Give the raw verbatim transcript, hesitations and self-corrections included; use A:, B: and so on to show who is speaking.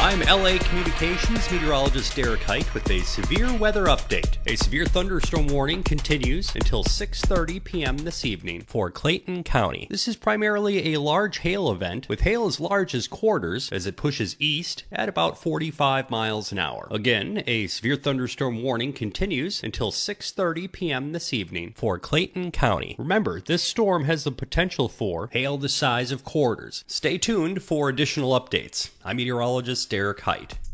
A: I'm L A Communications meteorologist Derek Height with a severe weather update. A severe thunderstorm warning continues until six thirty p m this evening for Clayton County. This is primarily a large hail event with hail as large as quarters as it pushes east at about forty-five miles an hour. Again, a severe thunderstorm warning continues until six thirty p m this evening for Clayton County. Remember, this storm has the potential for hail the size of quarters. Stay tuned for additional updates. I'm meteorologist Derek Height.